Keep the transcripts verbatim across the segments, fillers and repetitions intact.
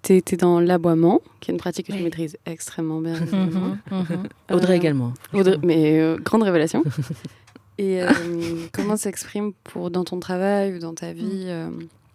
t'es, t'es dans l'aboiement, qui est une pratique que Ouais. je maîtrise extrêmement bien. Mhm, mhm. Audrey Euh, également. Audrey, mais euh, grande révélation. Et euh, comment s'exprime pour, dans ton travail ou dans ta vie euh,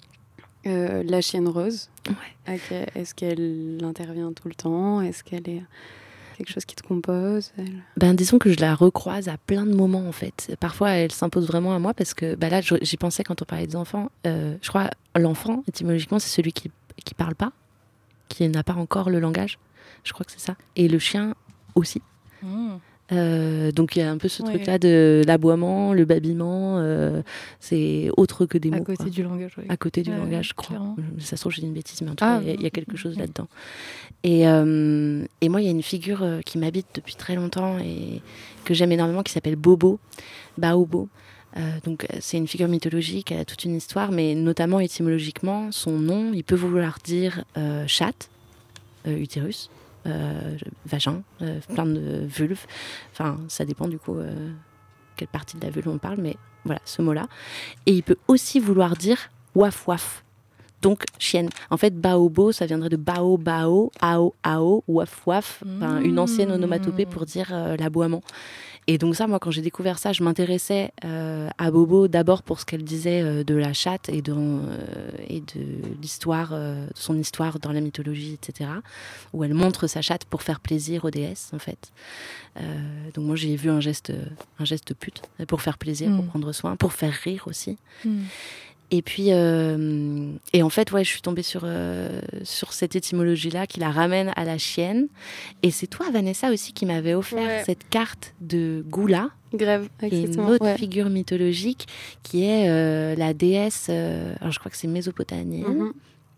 euh, la chienne rose? Ouais. Ok. Est-ce qu'elle intervient tout le temps? Est-ce qu'elle est quelque chose qui te compose, elle? Ben, disons que je la recroise à plein de moments, en fait. Parfois, elle s'impose vraiment à moi parce que bah là, je- j'y pensais quand on parlait des enfants. Euh, je crois l'enfant, étymologiquement, c'est celui qui qui parle pas, qui n'a pas encore le langage. Je crois que c'est ça. Et le chien aussi. Mhm. Euh, donc il y a un peu ce Ouais. truc-là de l'aboiement, le babillement. Euh, c'est autre que des mots. À côté quoi. du langage, oui. À côté du Ouais, langage, je crois. clairement. Ça se trouve, j'ai dit une bêtise, mais en tout Ah, cas, il y a- il y, a mm, quelque chose mm, là-dedans. Et, euh, et moi, il y a une figure euh, qui m'habite depuis très longtemps et que j'aime énormément, qui s'appelle Bobo, Baobo. Euh, donc, euh, c'est une figure mythologique, elle a toute une histoire, mais notamment étymologiquement, son nom, il peut vouloir dire euh, chatte, euh, utérus, euh, vagin, euh, plein de vulves. Enfin, ça dépend du coup euh, quelle partie de la vulve on parle, mais voilà, ce mot-là. Et il peut aussi vouloir dire waf waf. Donc, chienne. En fait, baobo, ça viendrait de bao, bao, ao, ao, waf, waf. Enfin, une ancienne onomatopée pour dire euh, l'aboiement. Et donc ça, moi, quand j'ai découvert ça, je m'intéressais euh, à Bobo d'abord pour ce qu'elle disait euh, de la chatte et de, euh, et de l'histoire, euh, de son histoire dans la mythologie, et cetera. Où elle montre sa chatte pour faire plaisir aux déesses, en fait. Euh, donc moi, j'ai vu un geste, un geste pute pour faire plaisir, Mm. pour prendre soin, pour faire rire aussi. Mm. Et puis, euh, et en fait, ouais, je suis tombée sur, euh, sur cette étymologie-là qui la ramène à la chienne. Et c'est toi, Vanessa, aussi, qui m'avait offert Ouais. cette carte de Goula, Grève, qui est une exactement. autre Ouais. figure mythologique, qui est euh, la déesse, euh, alors je crois que c'est mésopotamienne. Mhm.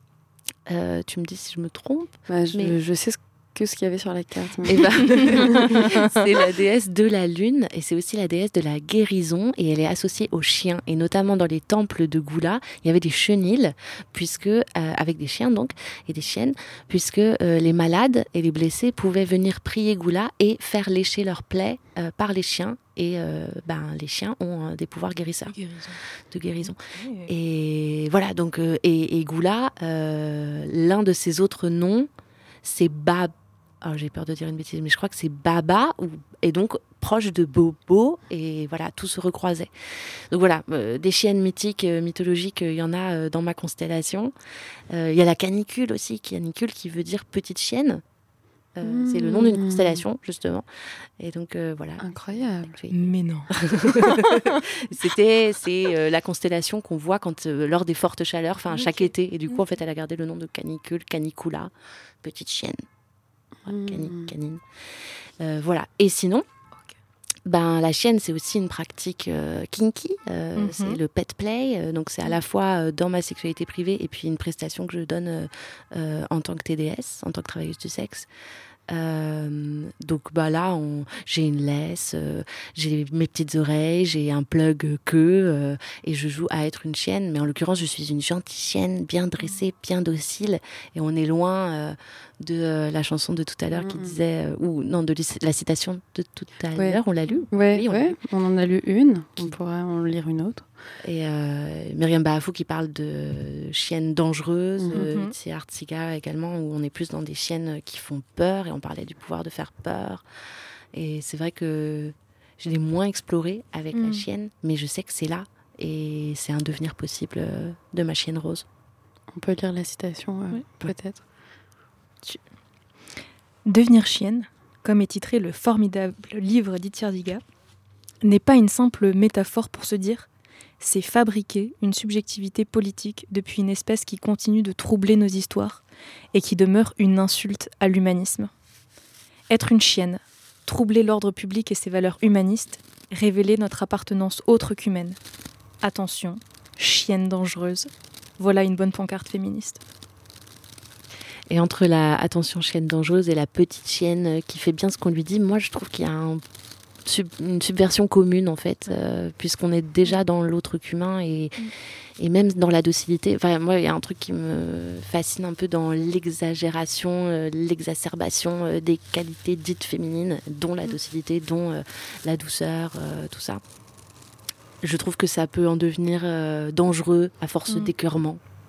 Euh, tu me dis si je me trompe. Bah, je, Mais- je sais ce que ce qu'il y avait sur la carte. mais- Eh ben, c'est la déesse de la lune et c'est aussi la déesse de la guérison et elle est associée aux chiens et notamment dans les temples de Goula, il y avait des chenils puisque euh, avec des chiens donc et des chiennes puisque euh, les malades et les blessés pouvaient venir prier Goula et faire lécher leurs plaies euh, par les chiens et euh, ben les chiens ont euh, des pouvoirs guérisseurs Guérison. de guérison. Et... Et voilà, donc, euh, et, et Goula, euh, l'un de ses autres noms, c'est Bab. Alors, j'ai peur de dire une bêtise, mais je crois que c'est Baba, ou, et donc proche de Bobo, et voilà, tout se recroisait. Donc voilà, euh, des chiennes mythiques, euh, mythologiques, il y en a euh, dans ma constellation. Euh, Il y a la canicule aussi, canicule qui veut dire petite chienne. Euh, Mmh. C'est le nom d'une constellation, justement. Et donc, euh, voilà. Incroyable. Oui. Mais non. C'était, c'est euh, la constellation qu'on voit quand, euh, lors des fortes chaleurs, enfin chaque Ok. été. Et du coup, en fait, elle a gardé le nom de canicule, canicula, petite chienne, voilà, cani- Mm. canine. Euh, voilà. Et sinon, ben la chienne, c'est aussi une pratique euh, kinky. Euh, Mhm. C'est le pet play. Euh, donc c'est à la fois euh, dans ma sexualité privée et puis une prestation que je donne euh, euh, en tant que T D S, en tant que travailleuse du sexe. Euh, donc bah là, on, j'ai une laisse, euh, j'ai mes petites oreilles, j'ai un plug queue euh, et je joue à être une chienne. Mais en l'occurrence, je suis une gentille chienne, bien dressée, bien docile. Et on est loin euh, de euh, la chanson de tout à l'heure qui Mhm. disait, euh, ou non, de la citation de tout à Ouais. l'heure. On l'a lu. Ouais, Oui, on l'a ouais, lu. on en a lu une. Qui- On pourrait en lire une autre. Et euh, Myriam Bahafou qui parle de chiennes dangereuses, Mhm. euh, c'est Artsiga également, où on est plus dans des chiennes qui font peur, et on parlait du pouvoir de faire peur. Et c'est vrai que je l'ai moins exploré avec la Mm. chienne, mais je sais que c'est là, et c'est un devenir possible euh, de ma chienne rose. On peut lire la citation, euh, Oui. peut-être. Devenir chienne, comme est titré le formidable livre d'Itierdiga, n'est pas une simple métaphore pour se dire c'est fabriquer une subjectivité politique depuis une espèce qui continue de troubler nos histoires et qui demeure une insulte à l'humanisme. Être une chienne, troubler l'ordre public et ses valeurs humanistes, révéler notre appartenance autre qu'humaine. Attention, chienne dangereuse. Voilà une bonne pancarte féministe. Et entre la attention chienne dangereuse et la petite chienne qui fait bien ce qu'on lui dit, moi je trouve qu'il y a un sub- une subversion commune en fait, euh, puisqu'on est déjà dans l'autre qu'humain et, et même dans la docilité. Enfin, moi, il y a un truc qui me fascine un peu dans l'exagération, euh, l'exacerbation euh, des qualités dites féminines, dont la docilité, dont euh, la douceur, euh, tout ça. Je trouve que ça peut en devenir euh, dangereux à force Mm. d'écœurement.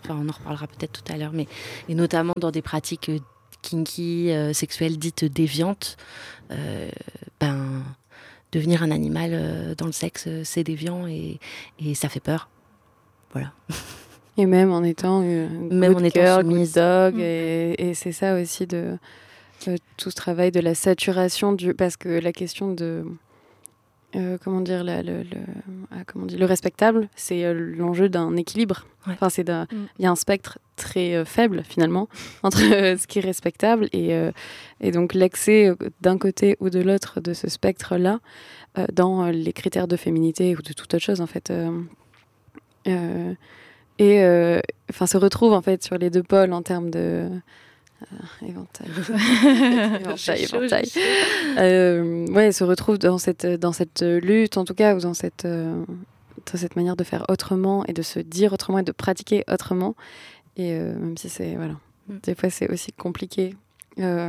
enfin, on en reparlera peut-être tout à l'heure, mais et notamment dans des pratiques euh, kinky, euh, sexuelles dites déviantes, euh, ben, devenir un animal euh, dans le sexe, c'est déviant et, et ça fait peur. Voilà. Et même en étant euh, Même good en étant girl, soumise. good dog, Mm. et, et c'est ça aussi de euh, tout ce travail de la saturation du, parce que la question de euh, comment dire la, le, le, ah, comment dire, le respectable, c'est euh, l'enjeu d'un équilibre. Ouais. Enfin, c'est d'un, il Mm. y a un spectre très euh, faible finalement entre euh, ce qui est respectable et euh, et donc l'accès euh, d'un côté ou de l'autre de ce spectre-là euh, dans euh, les critères de féminité ou de toute autre chose en fait. Euh, euh, et euh, enfin se retrouve en fait sur les deux pôles en termes de euh, éventail, éventail, éventail. Euh, ouais, se retrouve dans cette dans cette lutte en tout cas ou dans cette euh, dans cette manière de faire autrement et de se dire autrement et de pratiquer autrement et euh, même si c'est voilà Mm. des fois c'est aussi compliqué euh,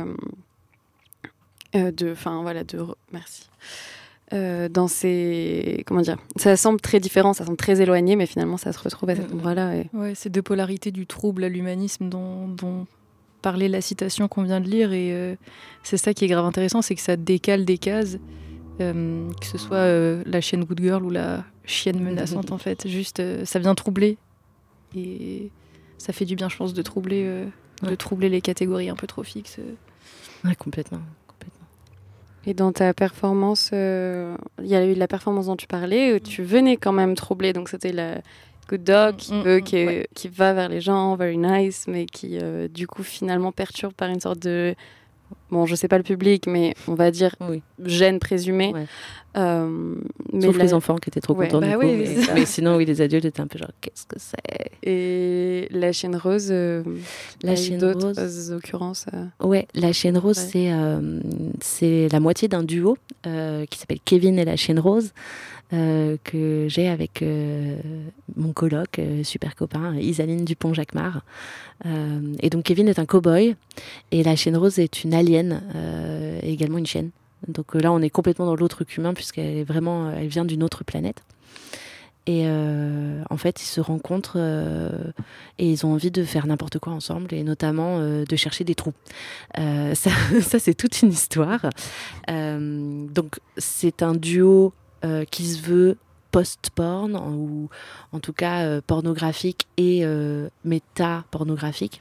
euh, de enfin voilà de re- merci Euh, dans ces comment dire ça semble très différent, ça semble très éloigné mais finalement ça se retrouve à cet Mm. endroit-là et Ouais, ces deux polarités du trouble à l'humanisme dont, dont parlait la citation qu'on vient de lire. Et euh, c'est ça qui est grave intéressant, c'est que ça décale des cases, euh, que ce soit euh, la chienne good girl ou la chienne menaçante, en fait. Juste, euh, ça vient troubler. Et ça fait du bien, je pense, de troubler, euh, de Ouais. troubler les catégories un peu trop fixes. Ouais, complètement. complètement. Et dans ta performance, euh, il y a eu la performance dont tu parlais, où tu venais quand même troubler. Donc c'était la good dog qui, Mm, veut, mm, qui, ouais. qui va vers les gens, very nice, mais qui euh, du coup finalement perturbe par une sorte de, bon, je sais pas le public, mais on va dire Oui. gêne présumée. Ouais. Euh, mais Sauf la- les enfants qui étaient trop Ouais. contents Bah du coup. oui, mais, c'est ça. mais sinon, oui, les adultes étaient un peu genre, qu'est-ce que c'est? Et la chienne rose, euh, La a eu chienne d'autres rose. occurrences. euh, Ouais, la chienne rose, Ouais. c'est euh, c'est la moitié d'un duo euh, qui s'appelle Kevin et la chienne rose euh, que j'ai avec euh, mon coloc, euh, super copain, Isaline Dupont-Jacquemart. Euh, et donc Kevin est un cow-boy et la chienne rose est une alien, euh, et également une chienne. Donc euh, là, on est complètement dans l'autre humain puisqu'elle est vraiment, elle vient d'une autre planète. Et euh, en fait, ils se rencontrent euh, et ils ont envie de faire n'importe quoi ensemble, et notamment euh, de chercher des trous. Euh, ça, ça, c'est toute une histoire. Euh, donc, c'est un duo euh, qui se veut post-porn, en- ou en tout cas euh, pornographique et euh, méta-pornographique.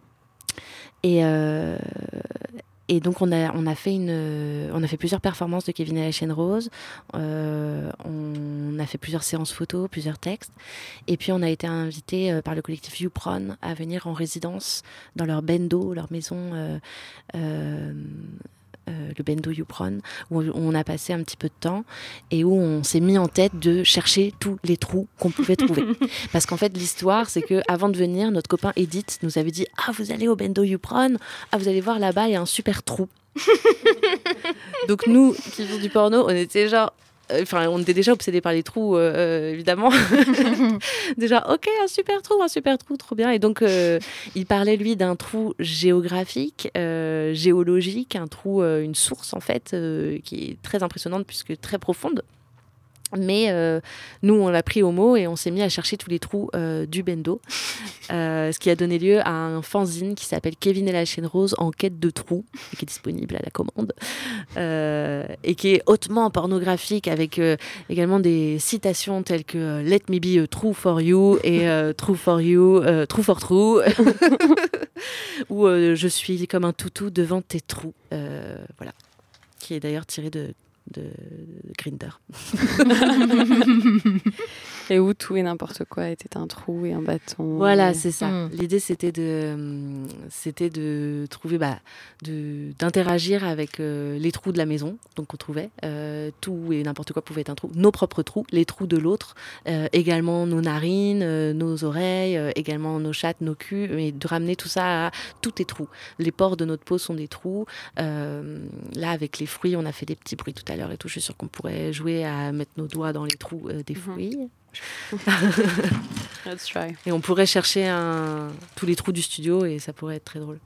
Et, euh, et donc on a, on a fait une, on a fait plusieurs performances de Kevin et la chienne rose. Euh, on a fait plusieurs séances photos, plusieurs textes. Et puis on a été invité euh, par le collectif YouPron à venir en résidence dans leur bendo, leur maison, euh, euh, euh, le bendo YouPron, où on, on a passé un petit peu de temps et où on s'est mis en tête de chercher tous les trous qu'on pouvait trouver. Parce qu'en fait, l'histoire, c'est que avant de venir, notre copain Edith nous avait dit: ah, vous allez au bendo YouPron, ah, vous allez voir là-bas, il y a un super trou. Donc nous, qui faisons du porno, on était genre, enfin, on était déjà obsédés par les trous, euh, euh, évidemment. Déjà, ok, un super trou, un super trou, trop bien. Et donc, euh, il parlait, lui, d'un trou géographique, euh, géologique, un trou, euh, une source, en fait, euh, qui est très impressionnante puisque très profonde. Mais euh, nous, on l'a pris au mot et on s'est mis à chercher tous les trous euh, du bendo. Euh, ce qui a donné lieu à un fanzine qui s'appelle Kevin et la chienne rose en quête de trous, et qui est disponible à la commande. Euh, et qui est hautement pornographique, avec euh, également des citations telles que euh, Let me be a true for you et euh, True for you, euh, True for true. Ou euh, je suis comme un toutou devant tes trous. Euh, voilà. Qui est d'ailleurs tiré de de, de Grindr. Et où tout et n'importe quoi était un trou et un bâton. Voilà, et... c'est ça. Mm. L'idée, c'était de, c'était de trouver, bah, de, d'interagir avec euh, les trous de la maison. Donc, on trouvait euh, tout et n'importe quoi pouvait être un trou. Nos propres trous, les trous de l'autre, euh, également nos narines, euh, nos oreilles, euh, également nos chattes, nos culs, mais de ramener tout ça à tout est trous. Les pores de notre peau sont des trous. Euh, là, avec les fruits, on a fait des petits bruits tout à l'heure et tout. Je suis sûre qu'on pourrait jouer à mettre nos doigts dans les trous euh, des fruits. Let's try. Et on pourrait chercher un... tous les trous du studio et ça pourrait être très drôle.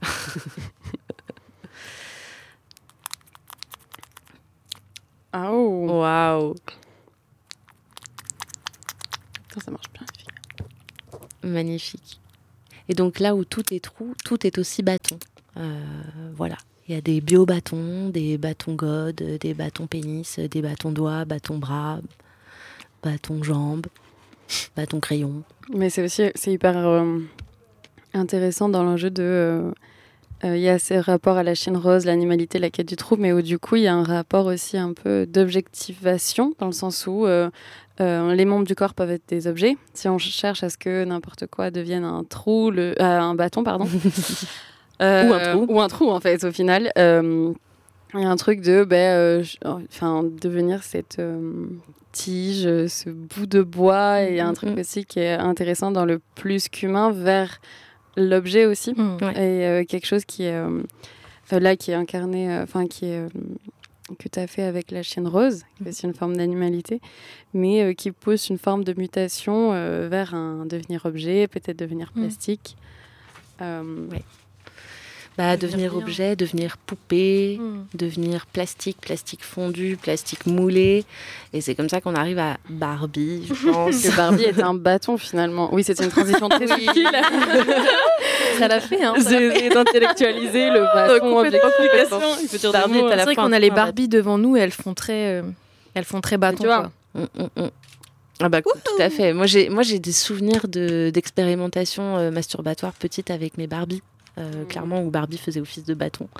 Oh, Waouh, putain, ça marche bien. magnifique. Et donc là où tout est trou, tout est aussi bâton. Euh, voilà. Il y a des bio-bâtons, des bâtons God, des bâtons pénis, des bâtons doigts, bâtons bras, bâtons jambes, bâtons crayons. Mais c'est aussi c'est hyper euh, intéressant dans l'enjeu de... euh, Il euh, y a ce rapport à la chienne rose, l'animalité, la quête du trou, mais où du coup il y a un rapport aussi un peu d'objectivation, dans le sens où euh, euh, les membres du corps peuvent être des objets. Si on cherche à ce que n'importe quoi devienne un trou, le, euh, un bâton, pardon. euh, ou un trou. Ou un trou, en fait, au final. Euh, il y a un truc de ben, euh, devenir cette euh, tige, ce bout de bois, et il y a un truc aussi qui est intéressant dans le plus qu'humain vers l'objet aussi, Mmh. Ouais. et euh, quelque chose qui est euh, là qui est incarné, enfin euh, qui est euh, que tu as fait avec la chienne rose, qui est aussi une forme d'animalité, mais euh, qui pousse une forme de mutation euh, vers un devenir objet, peut-être devenir plastique. Mmh. Euh, ouais. Bah, devenir bien. objet, devenir poupée, Mmh. devenir plastique, plastique fondu, plastique moulé. Et c'est comme ça qu'on arrive à Barbie, je pense. que Barbie est un bâton finalement. Oui, c'était une transition très subtile. Ça l'a fait, hein. J'ai essayé d'intellectualiser le bâton, objectification. Il faut dire des Barbie mots. est à la C'est vrai fois qu'on un a les point Barbie devant nous et elles font très, euh, elles font très bâton. tu vois. Quoi. Mm, mm, mm. Ah bah, tout à fait. Moi, j'ai, moi, j'ai des souvenirs de, d'expérimentation euh, masturbatoire petite avec mes Barbies. Euh, mmh. Clairement, où Barbie faisait office de bâton.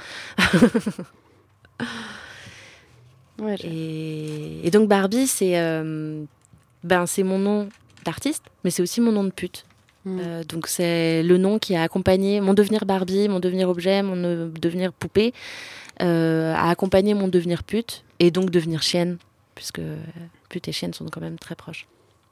ouais, et, et donc, Barbie, c'est, euh, ben, c'est mon nom d'artiste, mais c'est aussi mon nom de pute. Mmh. Euh, donc, c'est le nom qui a accompagné mon devenir Barbie, mon devenir objet, mon euh, devenir poupée, euh, a accompagné mon devenir pute, et donc devenir chienne, puisque pute et chienne sont quand même très proches.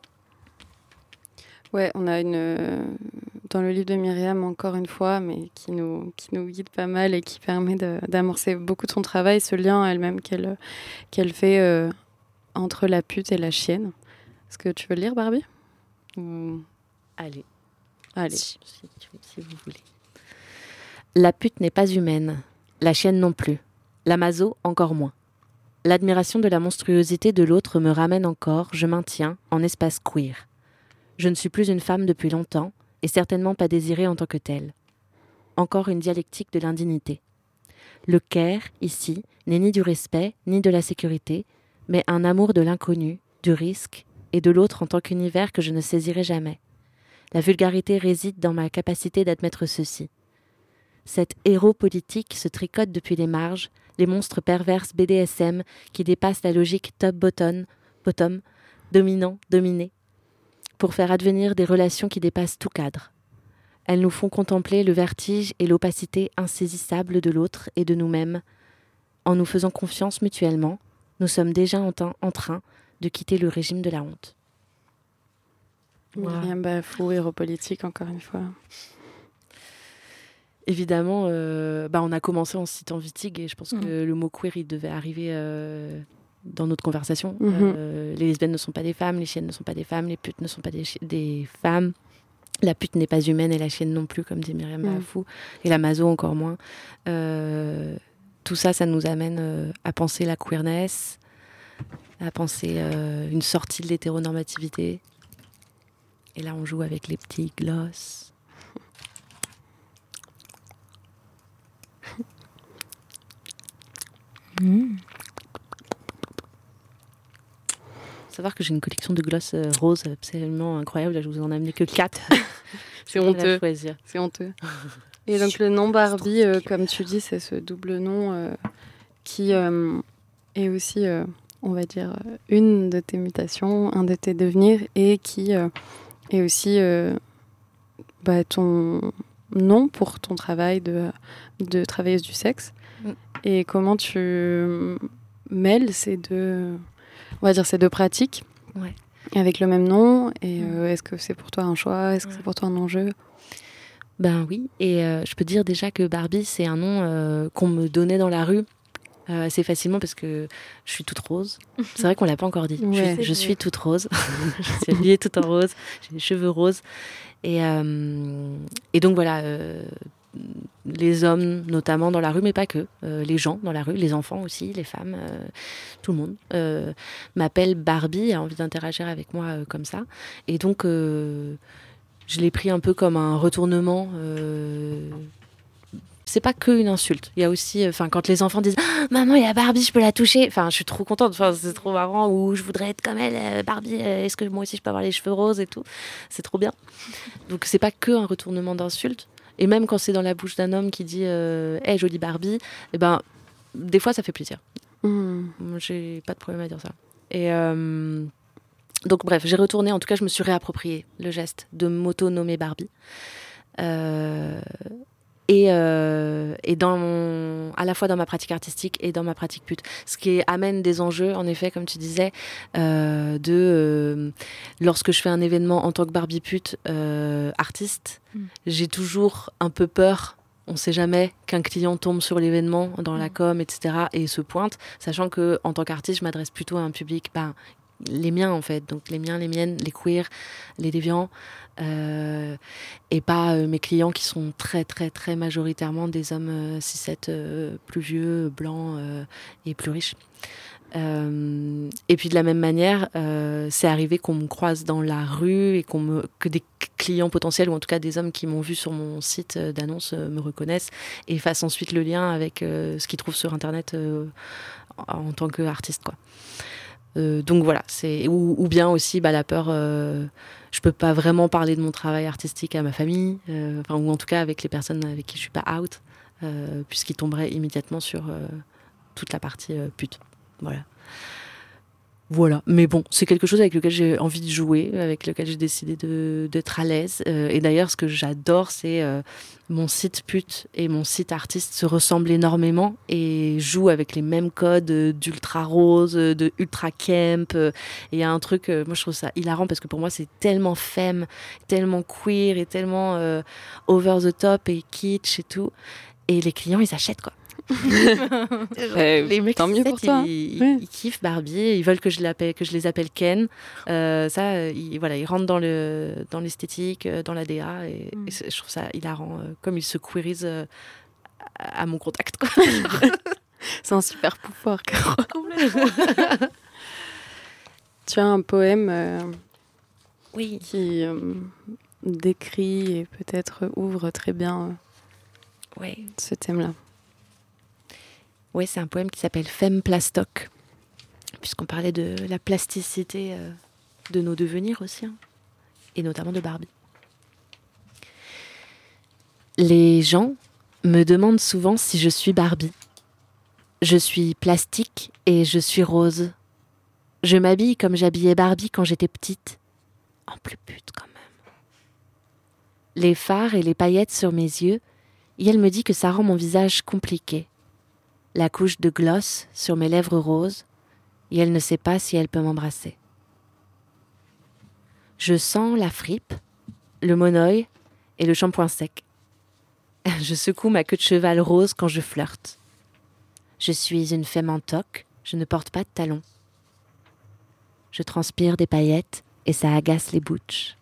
Ouais, on a une euh, dans le livre de Myriam encore une fois, mais qui nous qui nous guide pas mal et qui permet de, d'amorcer beaucoup de son travail, ce lien elle-même qu'elle qu'elle fait euh, entre la pute et la chienne. Est-ce que tu veux le lire, Barbie? Ou... Allez, allez, si, si, si vous voulez. La pute n'est pas humaine, la chienne non plus, la maso encore moins. L'admiration de la monstruosité de l'autre me ramène encore, je maintiens, en espace queer. Je ne suis plus une femme depuis longtemps, et certainement pas désirée en tant que telle. Encore une dialectique de l'indignité. Le care, ici, n'est ni du respect, ni de la sécurité, mais un amour de l'inconnu, du risque, et de l'autre en tant qu'univers que je ne saisirai jamais. La vulgarité réside dans ma capacité d'admettre ceci. Cet héros politique se tricote depuis les marges, les monstres perverses B D S M qui dépassent la logique top-bottom, bottom, dominant, dominé, pour faire advenir des relations qui dépassent tout cadre. Elles nous font contempler le vertige et l'opacité insaisissable de l'autre et de nous-mêmes. En nous faisant confiance mutuellement, nous sommes déjà en, t- en train de quitter le régime de la honte. Myriam Bafou, héros politique, encore une fois. Évidemment, euh, bah on a commencé en citant Wittig et je pense mmh. que le mot queer, il devait arriver... Euh, dans notre conversation. Mmh. Euh, les lesbiennes ne sont pas des femmes, les chiennes ne sont pas des femmes, les putes ne sont pas des, chi- des femmes. La pute n'est pas humaine et la chienne non plus, comme dit Myriam mmh. Bafou. Et la maso encore moins. Euh, tout ça, ça nous amène euh, à penser la queerness, à penser euh, une sortie de l'hétéronormativité. Et là, on joue avec les petits gloss. Mmh. Savoir que j'ai une collection de gloss euh, roses absolument incroyable. Là, je vous en ai amené que quatre. C'est honteux. C'est honteux. Et donc le nom Barbie, euh, comme tu dis, c'est ce double nom euh, qui euh, est aussi, euh, on va dire, une de tes mutations, un de tes devenirs, et qui euh, est aussi euh, bah, ton nom pour ton travail de, de travailleuse du sexe. Mm. Et comment tu mêles ces deux... on va dire ces deux pratiques, ouais. avec le même nom. Et euh, est-ce que c'est pour toi un choix? Est-ce que ouais. c'est pour toi un enjeu? Ben oui, et euh, je peux dire déjà que Barbie, c'est un nom euh, qu'on me donnait dans la rue euh, assez facilement parce que je suis toute rose. C'est vrai qu'on l'a pas encore dit. Ouais, je je suis toute rose. Je suis habillée toute en rose. J'ai les cheveux roses. Et, euh, et donc voilà... Euh, les hommes notamment dans la rue, mais pas que, euh, les gens dans la rue, les enfants aussi, les femmes, euh, tout le monde, euh, m'appelle Barbie, a envie d'interagir avec moi euh, comme ça. Et donc, euh, je l'ai pris un peu comme un retournement. Euh, c'est pas que une insulte. Il y a aussi, enfin, quand les enfants disent ah, maman, il y a Barbie, je peux la toucher. Enfin, je suis trop contente. Enfin, c'est trop marrant. Ou je voudrais être comme elle, Barbie. Est-ce que moi aussi je peux avoir les cheveux roses et tout. C'est trop bien. Donc c'est pas que un retournement d'insulte. Et même quand c'est dans la bouche d'un homme qui dit euh, hey, jolie Barbie, eh ben des fois ça fait plaisir. Mmh. J'ai pas de problème à dire ça. Et euh, donc bref, j'ai retourné. En tout cas, je me suis réapproprié le geste de m'auto-nommer Barbie. Euh, Et, euh, et dans mon, à la fois dans ma pratique artistique et dans ma pratique pute. Ce qui amène des enjeux, en effet, comme tu disais, euh, de euh, lorsque je fais un événement en tant que Barbie pute euh, artiste, mm. j'ai toujours un peu peur. On ne sait jamais qu'un client tombe sur l'événement dans mm. la com, et cetera et se pointe, sachant que en tant qu'artiste, je m'adresse plutôt à un public, ben, les miens en fait, donc les miens, les miennes, les queers, les déviants. Euh, et pas euh, mes clients qui sont très très très majoritairement des hommes euh, cis sept euh, plus vieux, blancs euh, et plus riches. Euh, et puis de la même manière, euh, c'est arrivé qu'on me croise dans la rue et qu'on me, que des clients potentiels ou en tout cas des hommes qui m'ont vu sur mon site d'annonce euh, me reconnaissent et fassent ensuite le lien avec euh, ce qu'ils trouvent sur internet euh, en, en tant qu'artiste, quoi. Euh, donc voilà, c'est ou, ou bien aussi bah, la peur. Euh, je peux pas vraiment parler de mon travail artistique à ma famille, euh, enfin, ou en tout cas avec les personnes avec qui je suis pas out, euh, puisqu'ils tomberaient immédiatement sur euh, toute la partie euh, pute. Voilà. Voilà, mais bon, c'est quelque chose avec lequel j'ai envie de jouer, avec lequel j'ai décidé de, d'être à l'aise. Euh, et d'ailleurs, ce que j'adore, c'est euh, mon site pute et mon site artiste se ressemblent énormément et jouent avec les mêmes codes euh, d'ultra rose, de ultra camp. Euh, et il y a un truc, euh, moi je trouve ça hilarant parce que pour moi c'est tellement femme, tellement queer et tellement euh, over the top et kitsch et tout. Et les clients, ils achètent quoi. euh, les mecs, tant mieux pour toi. Ils, ouais. ils kiffent Barbie, ils veulent que je, l'appelle, que je les appelle Ken. Euh, ça, ils, voilà, ils rentrent dans, le, dans l'esthétique, dans la D A, et, mm. et je trouve ça hilarant, euh, comme ils se queerisent euh, à, à mon contact. Quoi. C'est un super pouvoir, Caro. Tu as un poème euh, oui. qui euh, décrit et peut-être ouvre très bien euh, oui. ce thème-là. Oui, c'est un poème qui s'appelle Femme Plastoc, puisqu'on parlait de la plasticité euh, de nos devenirs aussi, hein, et notamment de Barbie. Les gens me demandent souvent si je suis Barbie. Je suis plastique et je suis rose. Je m'habille comme j'habillais Barbie quand j'étais petite. En plus pute quand même. Les fards et les paillettes sur mes yeux, et elle me dit que ça rend mon visage compliqué. La couche de gloss sur mes lèvres roses, et elle ne sait pas si elle peut m'embrasser. Je sens la fripe, le monoeil et le shampoing sec. Je secoue ma queue de cheval rose quand je flirte. Je suis une femme en toque, je ne porte pas de talons. Je transpire des paillettes et ça agace les butch.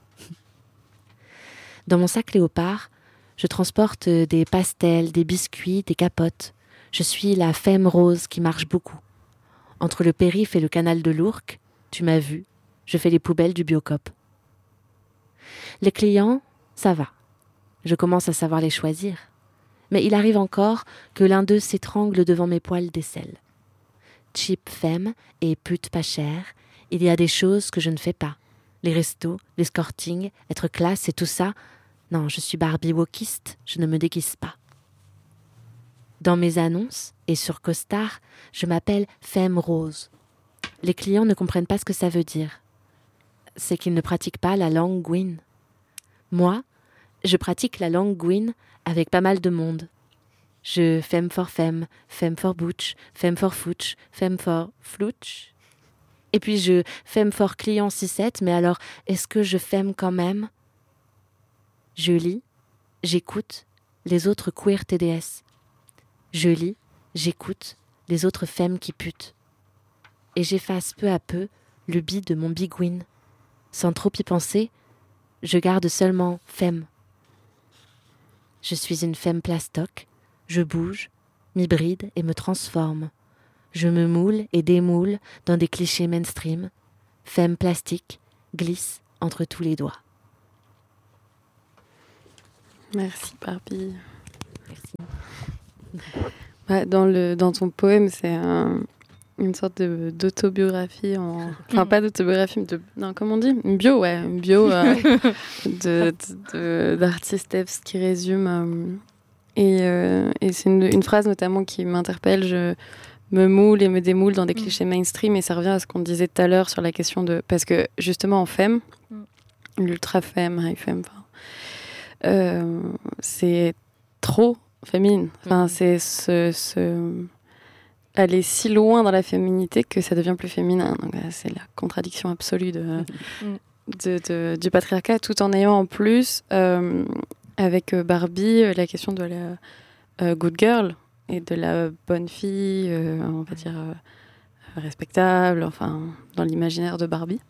Dans mon sac léopard, je transporte des pastels, des biscuits, des capotes. Je suis la femme rose qui marche beaucoup. Entre le périph' et le canal de l'Ourcq, tu m'as vu, je fais les poubelles du Biocop. Les clients, ça va. Je commence à savoir les choisir. Mais il arrive encore que l'un d'eux s'étrangle devant mes poils d'aisselle. Cheap femme et pute pas chère, il y a des choses que je ne fais pas. Les restos, l'escorting, être classe et tout ça. Non, je suis Barbie wokiste, je ne me déguise pas. Dans mes annonces et sur Costard, je m'appelle Femme Rose. Les clients ne comprennent pas ce que ça veut dire. C'est qu'ils ne pratiquent pas la langue Gwyn. Moi, je pratique la langue Gwyn avec pas mal de monde. Je femme for femme, femme for butch, femme for fouch, femme for flouch. Et puis je femme for client six sept, mais alors est-ce que je femme quand même ? Je lis, j'écoute les autres queer T D S. Je lis, j'écoute les autres femmes qui putent. Et j'efface peu à peu le bi de mon bigwin. Sans trop y penser, je garde seulement femme. Je suis une femme plastoc, je bouge, m'hybride et me transforme. Je me moule et démoule dans des clichés mainstream. Femme plastique glisse entre tous les doigts. Merci Barbie. Merci. Bah, dans, le, dans ton poème, c'est un, une sorte de, d'autobiographie, en... enfin pas d'autobiographie, mais de, non, comment on dit, une bio, ouais, une bio euh, de, de, de, d'artiste Epps qui résume. Euh, et, euh, et c'est une, une phrase notamment qui m'interpelle. Je me moule et me démoule dans des clichés mainstream, et ça revient à ce qu'on disait tout à l'heure sur la question de, parce que justement en femme, l'ultra femme, high femme, euh, c'est trop féminine. Enfin, mmh. c'est ce, ce... aller si loin dans la féminité que ça devient plus féminin. Donc, c'est la contradiction absolue de, mmh. de, de, du patriarcat, tout en ayant en plus, euh, avec Barbie, la question de la euh, good girl et de la bonne fille, euh, on va dire euh, respectable, enfin, dans l'imaginaire de Barbie.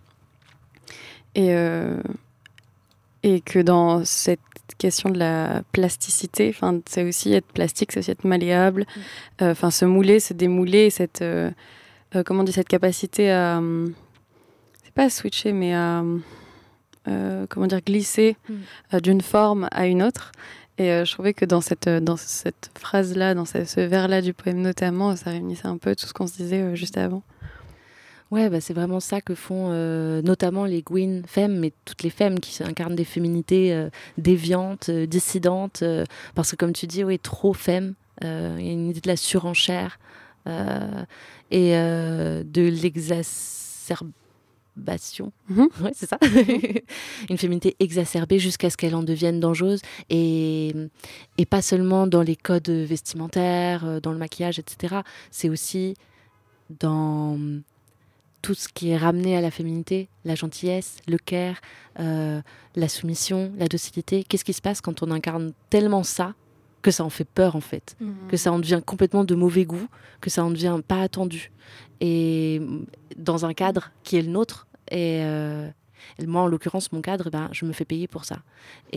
Et, euh, et que dans cette question de la plasticité, enfin, c'est aussi être plastique, c'est aussi être malléable, enfin, mmh. euh, se mouler, se démouler, cette, euh, euh, comment on dit, cette capacité à, euh, c'est pas à switcher, mais à, euh, comment dire, glisser mmh. euh, d'une forme à une autre. Et euh, je trouvais que dans cette, dans cette phrase-là, dans ce, ce vers-là du poème notamment, ça réunissait un peu tout ce qu'on se disait euh, juste avant. Ouais, bah c'est vraiment ça que font euh, notamment les Gwyn femmes, mais toutes les femmes qui incarnent des féminités euh, déviantes, euh, dissidentes, euh, parce que comme tu dis, oui, trop femmes, euh, il y a une idée de la surenchère euh, et euh, de l'exacerbation. Mmh. Ouais, c'est ça. Une féminité exacerbée jusqu'à ce qu'elle en devienne dangereuse, et, et pas seulement dans les codes vestimentaires, dans le maquillage, et cetera. C'est aussi dans tout ce qui est ramené à la féminité, la gentillesse, le care, euh, la soumission, la docilité. Qu'est-ce qui se passe quand on incarne tellement ça que ça en fait peur, en fait, mmh. que ça en devient complètement de mauvais goût, que ça en devient pas attendu. Et dans un cadre qui est le nôtre, et euh, moi, en l'occurrence, mon cadre, ben, je me fais payer pour ça.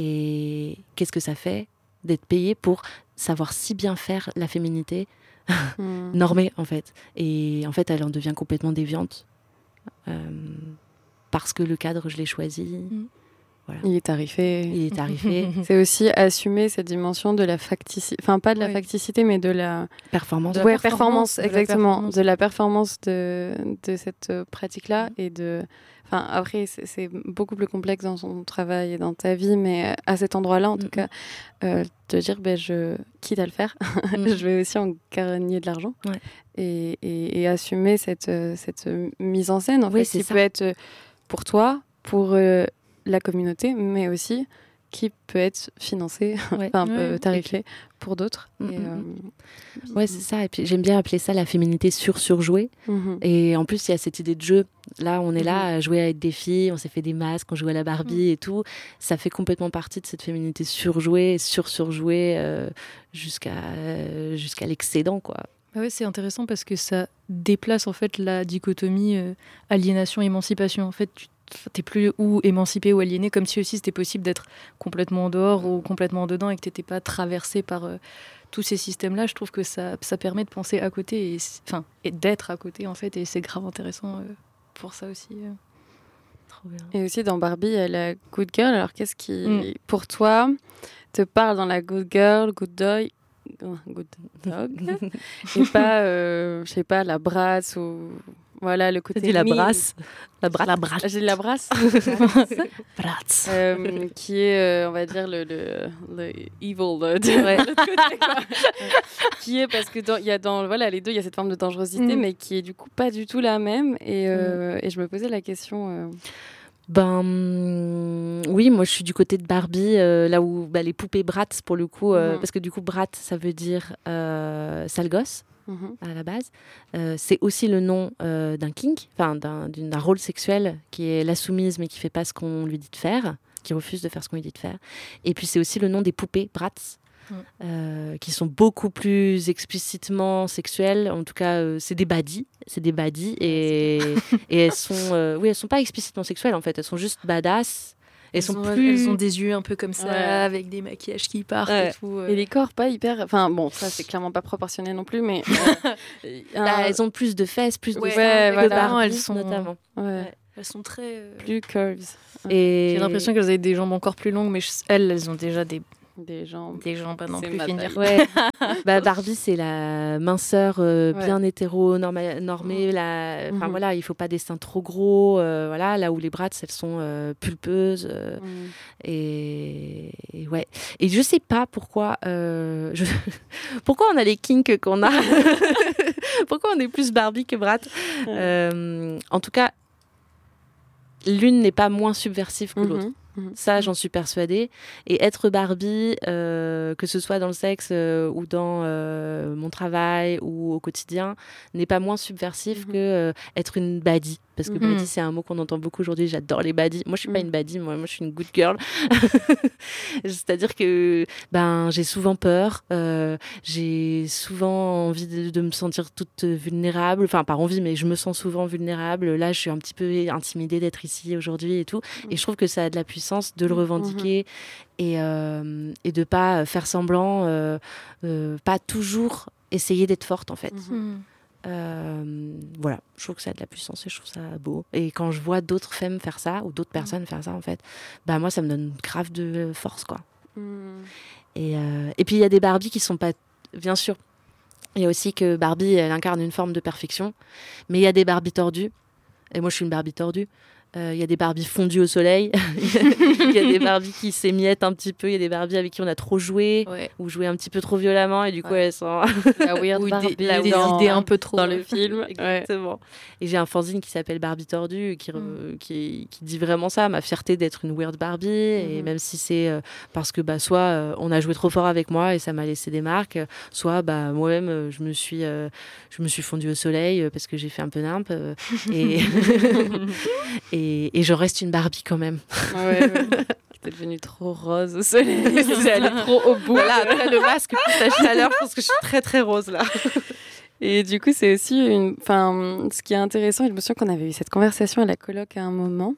Et qu'est-ce que ça fait d'être payé pour savoir si bien faire la féminité mmh. normée, en fait. Et en fait, elle en devient complètement déviante. Euh, parce que le cadre, je l'ai choisi. Mmh. Voilà. Il est tarifé. Il est tarifé. C'est aussi assumer cette dimension de la facticité, enfin pas de la oui. facticité, mais de la performance. De ouais, performance, performance, exactement, de la performance de, de cette pratique-là. Mmh. Et de, enfin après c'est, c'est beaucoup plus complexe dans son travail et dans ta vie, mais à cet endroit-là, en mmh. tout cas, euh, de dire ben je quitte à le faire, mmh. je vais aussi en gagner de l'argent. Ouais. Et, et, et assumer cette cette mise en scène, en oui, fait, qui ça. peut être pour toi, pour euh, la communauté, mais aussi qui peut être financé, ouais. enfin ouais. euh, tarifé pour d'autres. Mmh, et, mmh. euh, ouais, c'est ça. Et puis j'aime bien appeler ça la féminité sur-surjouée. Mmh. Et en plus, il y a cette idée de jeu. Là, on est mmh. là à jouer avec des filles, on s'est fait des masques, on joue à la Barbie mmh. et tout. Ça fait complètement partie de cette féminité surjouée, sur-surjouée euh, jusqu'à, euh, jusqu'à l'excédent, quoi. Ah ouais, c'est intéressant parce que ça déplace en fait la dichotomie euh, aliénation-émancipation. En fait, tu t'es plus ou émancipé ou aliéné, comme si aussi c'était possible d'être complètement en dehors ou complètement en dedans et que t'étais pas traversé par euh, tous ces systèmes-là. Je trouve que ça, ça permet de penser à côté, et, enfin, et d'être à côté en fait, et c'est grave intéressant euh, pour ça aussi. Euh. Trop bien. Et aussi dans Barbie, il y a la good girl. Alors qu'est-ce qui, mm. pour toi, te parle dans la good girl, good dog, good dog, et pas, euh, je sais pas, la brasse ou voilà le côté. Tu dis la brasse, la brasse, la brasse. J'ai dit la brasse. brasse. euh, qui est, euh, on va dire le, le, le evil euh, de ouais. l'autre côté, quoi. Qui est parce que il y a dans voilà les deux, il y a cette forme de dangerosité, mm. mais qui est du coup pas du tout la même. Et, euh, mm. et je me posais la question. Euh... Ben oui, moi je suis du côté de Barbie, euh, là où bah, les poupées Bratz pour le coup, euh, mmh. parce que du coup Bratz ça veut dire euh, sale gosse mmh. à la base. Euh, c'est aussi le nom euh, d'un kink, enfin d'un, d'un rôle sexuel qui est la soumise mais qui fait pas ce qu'on lui dit de faire, qui refuse de faire ce qu'on lui dit de faire. Et puis c'est aussi le nom des poupées Bratz. Mmh. Euh, qui sont beaucoup plus explicitement sexuelles. En tout cas, euh, c'est des baddies, c'est des baddies, et, et elles sont, euh, oui, elles sont pas explicitement sexuelles en fait. Elles sont juste badass. Elles, elles, sont ont, plus... elles ont des yeux un peu comme ça, ouais. avec des maquillages qui partent ouais. et tout. Euh... Et les corps pas hyper. Enfin bon, ça c'est clairement pas proportionné non plus, mais euh, un... Là, elles ont plus de fesses, plus de ouais, seins, ouais, voilà. Barbie, elles sont notamment. Ouais. Ouais. Elles sont très plus curves. Et j'ai l'impression qu'elles avaient des jambes encore plus longues, mais elles, elles ont déjà des des jambes. Des jambes pas non C'est plus ma finir. Ouais. Bah, Barbie, c'est la minceur euh, Ouais. bien hétéro-normée. La... Enfin, Mhm. voilà, il faut pas des seins trop gros. euh, voilà, là où les Bratz, elles sont euh, pulpeuses. euh, Mm. et... et ouais. Et je sais pas pourquoi. euh, je- pourquoi on a les kinks qu'on a. Pourquoi on est plus Barbie que Bratz. Euh, en tout cas, l'une n'est pas moins subversive que l'autre. Mhm. Mhm. Ça, j'en suis persuadée. Et être Barbie, euh, que ce soit dans le sexe euh, ou dans euh, mon travail ou au quotidien, n'est pas moins subversif Mhm. que euh, être une baddie. Parce que Mhm. baddie, c'est un mot qu'on entend beaucoup aujourd'hui. J'adore les baddies. Moi, je suis pas Mhm. une baddie. Moi, moi, je suis une good girl. C'est-à-dire que ben, j'ai souvent peur. euh, j'ai souvent envie de, de me sentir toute vulnérable. Enfin, pas envie, mais je me sens souvent vulnérable. Là, je suis un petit peu intimidée d'être ici aujourd'hui et tout. Et je trouve que ça a de la puissance de le revendiquer et, euh, et de pas faire semblant, euh, euh, pas toujours essayer d'être forte en fait. Mhm. Mm. Euh, voilà, je trouve que ça a de la puissance et je trouve ça beau. Et quand je vois d'autres femmes faire ça ou d'autres personnes faire ça en fait, bah moi ça me donne grave de force quoi. Mm. Et, euh, et puis il y a des Barbies qui sont pas, bien sûr. Il y a aussi que Barbie elle incarne une forme de perfection, mais il y a des Barbies tordues. Et moi je suis une Barbie tordue. Il euh, y a des Barbies fondues au soleil, il y a des Barbies qui s'émiettent un petit peu, il y a des Barbies avec qui on a trop joué, Ouais. ou joué un petit peu trop violemment, et du coup Ouais. elles sont... La weird Ou Barbie des, la des dans, idées un peu trop. dans le film. Ouais. Exactement. Et j'ai un fanzine qui s'appelle Barbie tordue, qui, Mm. qui, qui dit vraiment ça, ma fierté d'être une weird Barbie, et Mhm. même si c'est euh, parce que bah, soit euh, on a joué trop fort avec moi et ça m'a laissé des marques, soit bah, moi-même euh, je me suis, euh, je me suis fondue au soleil euh, parce que j'ai fait un peu nimp, euh, et... et, et je reste une Barbie quand même. Ouais, ouais. T'es devenue trop rose au soleil. C'est allé trop au bout. Voilà, après le masque plus la chaleur, je pense que je suis très très rose là. Et du coup, c'est aussi une. Enfin, ce qui est intéressant, et je me souviens qu'on avait eu cette conversation à la coloc à un moment,